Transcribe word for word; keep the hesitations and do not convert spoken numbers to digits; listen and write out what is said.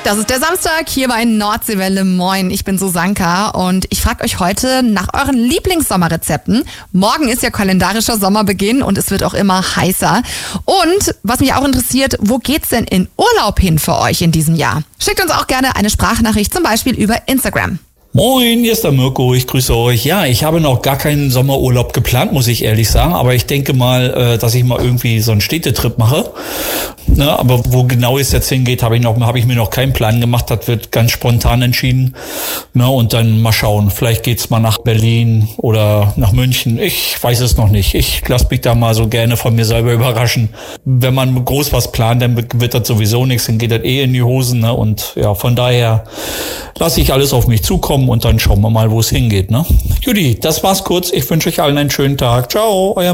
Das ist der Samstag hier bei Nordseewelle. Moin, ich bin Susanka und ich frage euch heute nach euren Lieblingssommerrezepten. Morgen ist ja kalendarischer Sommerbeginn und es wird auch immer heißer. Und was mich auch interessiert, wo geht's denn in Urlaub hin für euch in diesem Jahr? Schickt uns auch gerne eine Sprachnachricht, zum Beispiel über Instagram. Moin, hier ist der Mirko, ich grüße euch. Ja, ich habe noch gar keinen Sommerurlaub geplant, muss ich ehrlich sagen, aber ich denke mal, dass ich mal irgendwie so einen Städtetrip mache. Ne, aber wo genau es jetzt hingeht, habe ich noch, habe ich mir noch keinen Plan gemacht. Das wird ganz spontan entschieden. Ne, und dann mal schauen. Vielleicht geht's mal nach Berlin oder nach München. Ich weiß es noch nicht. Ich lasse mich da mal so gerne von mir selber überraschen. Wenn man groß was plant, dann wird das sowieso nichts. Dann geht das eh in die Hosen. Ne, und ja, von daher lasse ich alles auf mich zukommen und dann schauen wir mal, wo es hingeht. Ne? Judy, das war's kurz. Ich wünsche euch allen einen schönen Tag. Ciao, euer